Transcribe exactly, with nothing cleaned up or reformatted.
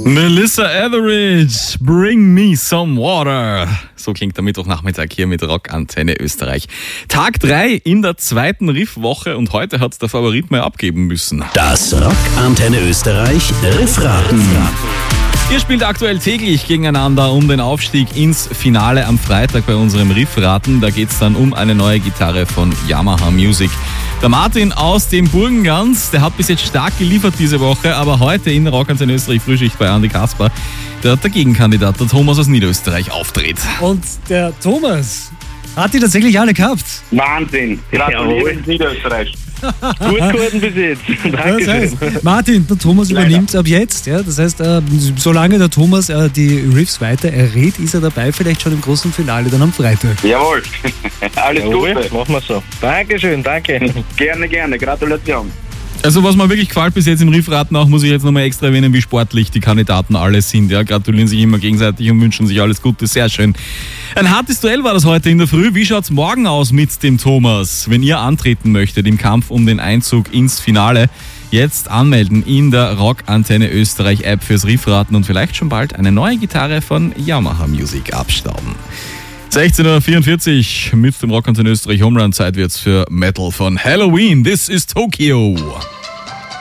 Melissa Etheridge, Bring Me Some Water. So klingt der Mittwochnachmittag hier mit Rockantenne Österreich. Tag drei in der zweiten Riffwoche und heute hat der Favorit mal abgeben müssen. Das Rockantenne Österreich Riffraten. Ihr spielt aktuell täglich gegeneinander um den Aufstieg ins Finale am Freitag bei unserem Riffraten. Da geht es dann um eine neue Gitarre von Yamaha Music. Der Martin aus dem Burgenland, der hat bis jetzt stark geliefert diese Woche, aber heute in Rockantenne Österreich Frühschicht bei Andi Kasper, der hat der Gegenkandidat, der Thomas aus Niederösterreich, auftritt. Und der Thomas hat die tatsächlich alle gehabt. Wahnsinn. Gratuliere in Niederösterreich. Gut geworden bis jetzt. Danke. Das heißt, Martin, der Thomas Leider. übernimmt ab jetzt. Ja, das heißt, äh, solange der Thomas äh, die Riffs weiter errät, ist er dabei, vielleicht schon im großen Finale dann am Freitag. Jawohl. Alles Jawohl, Gute. machen wir so. Dankeschön, danke. Gerne, gerne. Gratulation. Also was mir wirklich gefällt bis jetzt im Riffraten auch, muss ich jetzt nochmal extra erwähnen, wie sportlich die Kandidaten alle sind. Ja, gratulieren sich immer gegenseitig und wünschen sich alles Gute, sehr schön. Ein hartes Duell war das heute in der Früh. Wie schaut's morgen aus mit dem Thomas? Wenn ihr antreten möchtet im Kampf um den Einzug ins Finale, jetzt anmelden in der Rockantenne Österreich App fürs Riffraten und vielleicht schon bald eine neue Gitarre von Yamaha Music abstauben. sechzehn Uhr vierundvierzig mit dem Rockantenne Österreich Home Run. Zeit wird's für Metal von Halloween. This is Tokyo.